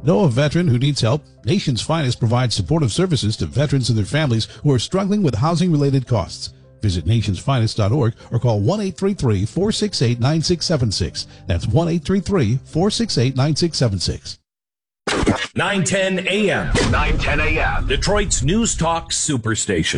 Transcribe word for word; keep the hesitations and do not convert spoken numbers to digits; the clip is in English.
Know a veteran who needs help? Nation's Finest provides supportive services to veterans and their families who are struggling with housing-related costs. Visit nationsfinest dot org or call one eight three three, four six eight, nine six seven six. That's one eight three three, four six eight, nine six seven six. nine ten a.m. nine ten a.m. Detroit's News Talk Superstation.